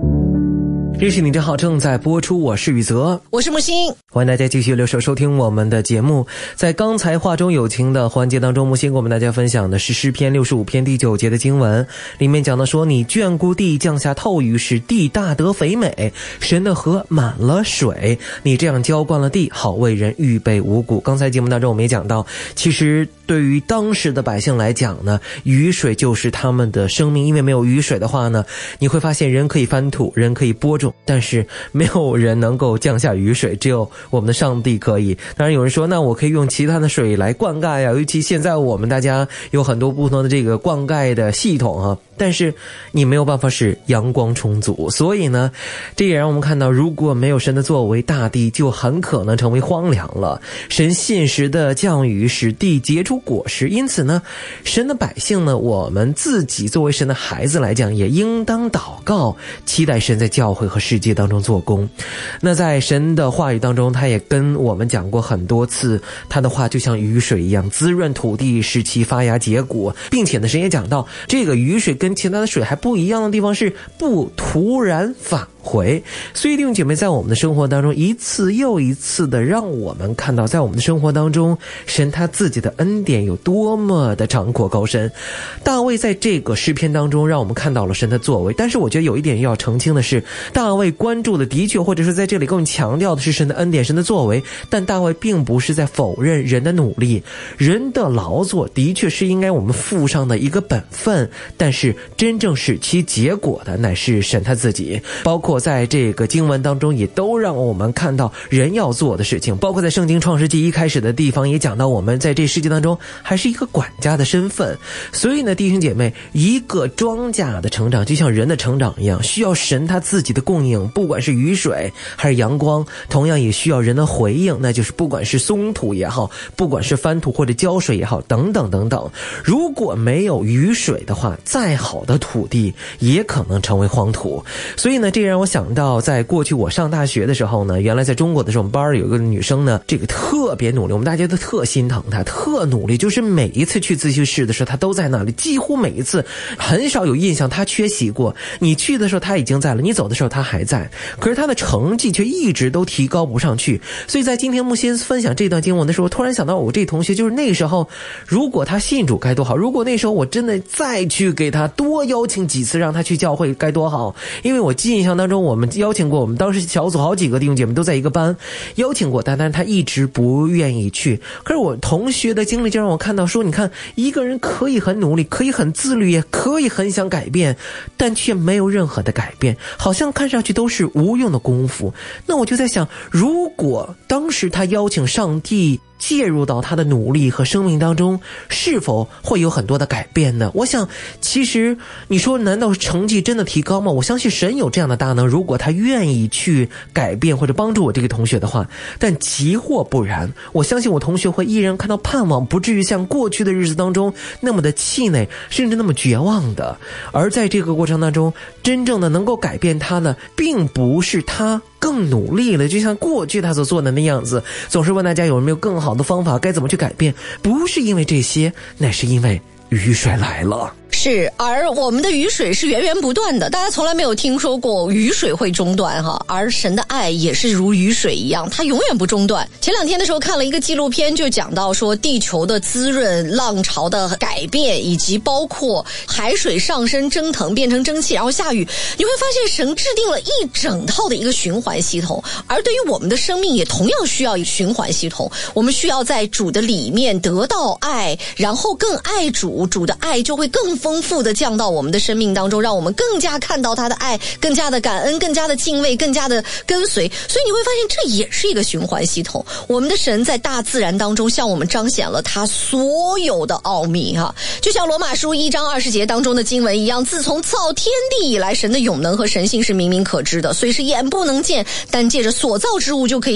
这是你正好正在播出，我是宇泽， 我是木星， 欢迎大家继续留守收听我们的节目。在刚才话中有情的环节当中，木星给我们大家分享的是诗篇65篇第9节的经文，里面讲的说，你眷顾地，降下透雨，使地大得肥美，神的河满了水，你这样浇灌了地，好为人预备五谷。刚才节目当中我们也讲到，其实对于当时的百姓来讲呢，雨水就是他们的生命，因为没有雨水的话呢，你会发现人可以翻土，人可以播种，但是没有人能够降下雨水，只有我们的上帝可以。当然有人说，那我可以用其他的水来灌溉呀，尤其现在我们大家有很多不同的这个灌溉的系统啊，但是你没有办法使阳光充足，所以呢，这也让我们看到，如果没有神的作为，大地就很可能成为荒凉了。神信实的降雨，使地结出果实，因此呢，神的百姓呢，我们自己作为神的孩子来讲，也应当祷告，期待神在教会和世界当中做工。那在神的话语当中，他也跟我们讲过很多次，他的话就像雨水一样滋润土地，使其发芽结果，并且呢，神也讲到，这个雨水跟其他的水还不一样的地方是不突然返回。所以弟兄姐妹，在我们的生活当中，一次又一次的让我们看到，在我们的生活当中，神他自己的恩典有多么的长阔高深。大卫在这个诗篇当中让我们看到了神的作为，但是我觉得有一点要澄清的是，大卫关注的的确，或者是在这里跟我们强调的是神的恩典，神的作为，但大卫并不是在否认人的努力，人的劳作的确是应该我们负上的一个本分，但是真正使其结果的乃是神他自己。包括在这个经文当中也都让我们看到人要做的事情，包括在圣经创世纪一开始的地方也讲到，我们在这世界当中还是一个管家的身份。所以呢，弟兄姐妹，一个庄稼的成长就像人的成长一样，需要神他自己的供应，不管是雨水还是阳光，同样也需要人的回应，那就是不管是松土也好，不管是翻土或者浇水也好，等等等等。如果没有雨水的话，再好的土地也可能成为荒土。所以呢，这让我想到，在过去我上大学的时候呢，原来在中国的时候，我们班有一个女生呢，这个特别努力，我们大家都特心疼她，特努力，就是每一次去自习室的时候她都在那里，几乎每一次，很少有印象她缺席过。你去的时候她已经在了，你走的时候她还在，可是她的成绩却一直都提高不上去。所以在今天木心分享这段经文的时候，突然想到我这同学，就是那时候如果她信主该多好，如果那时候我真的再去给她多邀请几次让她去教会该多好。因为我印象当中我们邀请过，我们当时小组好几个弟兄姐妹都在一个班邀请过，但是他一直不愿意去。可是我同学的经历就让我看到说，你看一个人可以很努力，可以很自律，也可以很想改变，但却没有任何的改变，好像看上去都是无用的功夫。那我就在想，如果当时他邀请上帝介入到他的努力和生命当中，是否会有很多的改变呢？我想其实你说难道成绩真的提高吗？我相信神有这样的大能，如果他愿意去改变或者帮助我这个同学的话，但即或不然，我相信我同学会依然看到盼望，不至于像过去的日子当中那么的气馁，甚至那么绝望的。而在这个过程当中，真正的能够改变他的并不是他更努力了，就像过去他所做的那样子，总是问大家有没有更好的方法，该怎么去改变，不是因为这些，乃是因为雨水来了。 是，而我们的雨水是源源不断的，大家从来没有听说过雨水会中断哈。而神的爱也是如雨水一样，它永远不中断。前两天的时候看了一个纪录片，就讲到说地球的滋润、浪潮的改变，以及包括海水上升蒸腾变成蒸汽然后下雨，你会发现神制定了一整套的一个循环系统。而对于我们的生命也同样需要一个循环系统，我们需要在主的里面得到爱，然后更爱主，主的爱就会更丰富的降到我们的生命当中，让我们更加看到他的爱，更加的感恩，更加的敬畏，更加的跟随。所以你会发现这也是一个循环系统。我们的神在大自然当中向我们彰显了他所有的奥秘哈，就像罗马书1章20节当中的经文一样，自从造天地以来，神的永能和神性是明明可知的，虽是眼不能见，但借着所造之物就可以